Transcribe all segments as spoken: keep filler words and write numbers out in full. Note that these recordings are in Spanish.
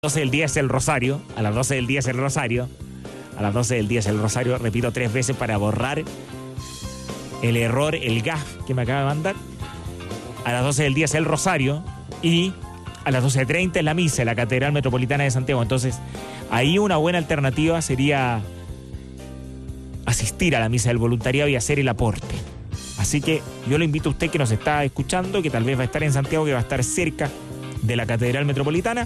doce del día es el rosario, a las doce del día es el rosario, a las doce del día es el rosario, repito tres veces para borrar el error, el gaf que me acaba de mandar. A las doce del día es el rosario y a las doce treinta es la misa en la Catedral Metropolitana de Santiago. Entonces, ahí una buena alternativa sería asistir a la misa del voluntariado y hacer el aporte. Así que yo le invito a usted que nos está escuchando, que tal vez va a estar en Santiago, que va a estar cerca de la Catedral Metropolitana,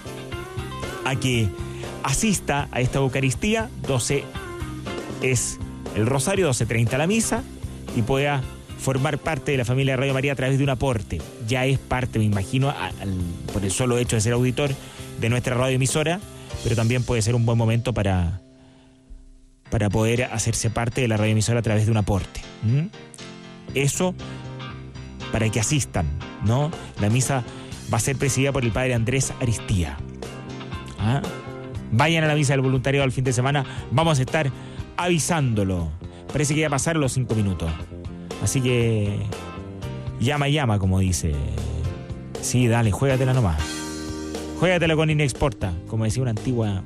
a que asista a esta Eucaristía. Doce es el rosario, doce treinta la misa, y pueda formar parte de la familia de Radio María a través de un aporte. Ya es parte, me imagino, al, por el solo hecho de ser auditor de nuestra radioemisora, pero también puede ser un buen momento para, para poder hacerse parte de la radioemisora a través de un aporte. ¿Mm? Eso para que asistan, ¿no? La misa va a ser presidida por el padre Andrés Aristía. ¿Ah? Vayan a la misa del voluntariado al fin de semana, vamos a estar avisándolo. Parece que ya pasaron los cinco minutos, así que llama, llama, como dice. Sí, dale, juégatela nomás, juégatela con Inexporta, como decía una antigua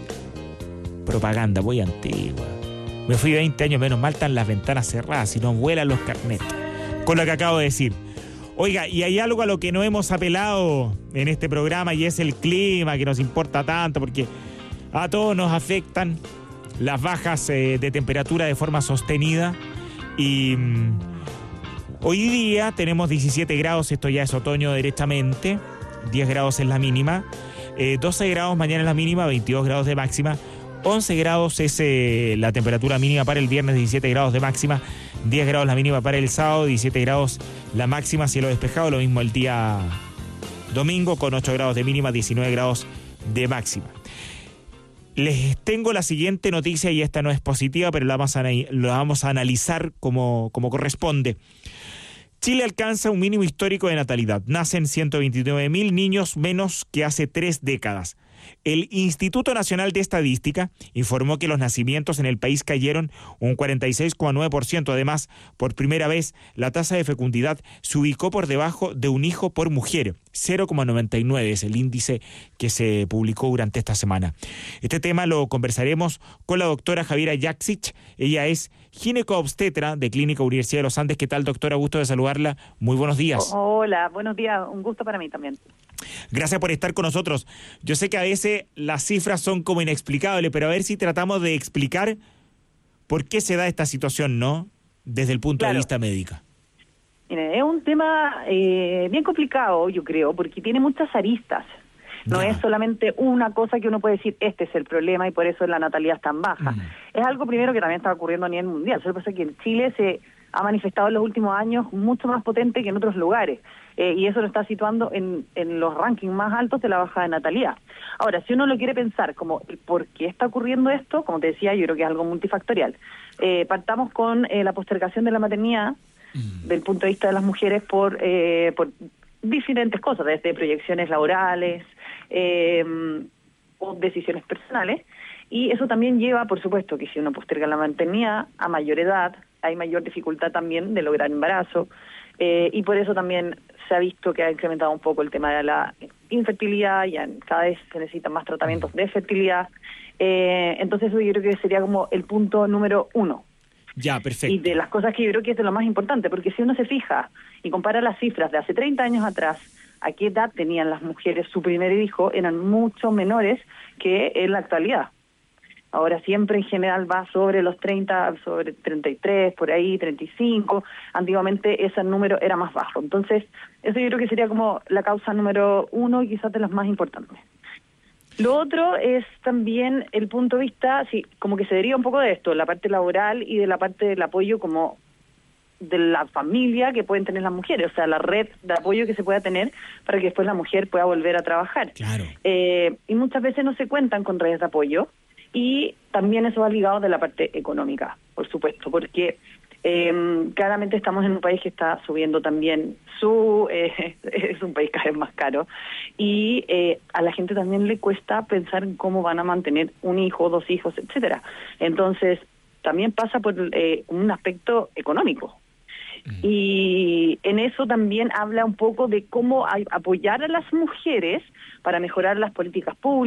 propaganda, muy antigua. Me fui veinte años, menos mal están las ventanas cerradas, si no vuelan los carnetes, con lo que acabo de decir. Oiga, y hay algo a lo que no hemos apelado en este programa, y es el clima, que nos importa tanto, porque a todos nos afectan las bajas eh, de temperatura de forma sostenida. Y mmm, hoy día tenemos diecisiete grados, esto ya es otoño derechamente, diez grados es la mínima, eh, doce grados mañana es la mínima, veintidós grados de máxima, once grados es eh, la temperatura mínima para el viernes, diecisiete grados de máxima, diez grados la mínima para el sábado, diecisiete grados la máxima, cielo despejado, lo mismo el día domingo con ocho grados de mínima, diecinueve grados de máxima. Les tengo la siguiente noticia, y esta no es positiva, pero la vamos a, la vamos a analizar como, como corresponde. Chile alcanza un mínimo histórico de natalidad. Nacen ciento veintinueve mil niños menos que hace tres décadas. El Instituto Nacional de Estadística informó que los nacimientos en el país cayeron un cuarenta y seis coma nueve por ciento. Además, por primera vez, la tasa de fecundidad se ubicó por debajo de un hijo por mujer. cero coma noventa y nueve es el índice que se publicó durante esta semana. Este tema lo conversaremos con la doctora Javiera Jaksic. Ella es gineco-obstetra de Clínica Universidad de los Andes. ¿Qué tal, doctora? Gusto de saludarla. Muy buenos días. Hola, buenos días. Un gusto para mí también. Gracias por estar con nosotros. Yo sé que a veces las cifras son como inexplicables, pero a ver si tratamos de explicar por qué se da esta situación, ¿no? Desde el punto claro. de vista médico. Mire, es un tema eh, bien complicado, yo creo, porque tiene muchas aristas. No ya. es solamente una cosa que uno puede decir, este es el problema y por eso la natalidad es tan baja. Mm. Es algo primero que también está ocurriendo a nivel mundial. Solo pasa que en Chile se ha manifestado en los últimos años mucho más potente que en otros lugares. Eh, y eso lo está situando en, en los rankings más altos de la baja de natalidad. Ahora, si uno lo quiere pensar como por qué está ocurriendo esto, como te decía, yo creo que es algo multifactorial. Eh, partamos con eh, la postergación de la maternidad, mm. del punto de vista de las mujeres, por, eh, por diferentes cosas, desde proyecciones laborales eh, o decisiones personales. Y eso también lleva, por supuesto, que si uno posterga la maternidad a mayor edad, hay mayor dificultad también de lograr embarazo, eh, y por eso también se ha visto que ha incrementado un poco el tema de la infertilidad, ya cada vez se necesitan más tratamientos de fertilidad, eh, entonces eso yo creo que sería como el punto número uno. Ya, perfecto. Y de las cosas que yo creo que es de lo más importante, porque si uno se fija y compara las cifras de hace treinta años atrás, a qué edad tenían las mujeres su primer hijo, eran mucho menores que en la actualidad. Ahora siempre en general va sobre los treinta, sobre treinta y tres, por ahí, treinta y cinco. Antiguamente ese número era más bajo. Entonces, eso yo creo que sería como la causa número uno y quizás de las más importantes. Lo otro es también el punto de vista, sí, como que se deriva un poco de esto, la parte laboral y de la parte del apoyo como de la familia que pueden tener las mujeres, o sea, la red de apoyo que se pueda tener para que después la mujer pueda volver a trabajar. Claro. Eh, y muchas veces no se cuentan con redes de apoyo. Y también eso va ligado de la parte económica, por supuesto, porque eh, claramente estamos en un país que está subiendo también su... Eh, es un país cada vez más caro, y eh, a la gente también le cuesta pensar en cómo van a mantener un hijo, dos hijos, etcétera. Entonces, también pasa por eh, un aspecto económico. Y en eso también habla un poco de cómo hay, apoyar a las mujeres para mejorar las políticas públicas.